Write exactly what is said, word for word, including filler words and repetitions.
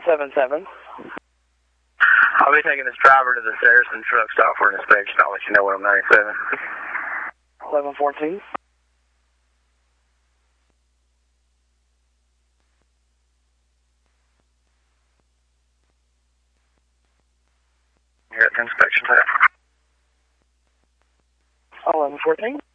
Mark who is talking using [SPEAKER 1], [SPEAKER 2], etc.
[SPEAKER 1] seven seven.
[SPEAKER 2] I'll be taking this driver to the Saracen truck stop for an inspection. I'll let you know when I'm ninety-seven.
[SPEAKER 1] eleven fourteen.
[SPEAKER 2] You're at the inspection tab.
[SPEAKER 1] eleven fourteen.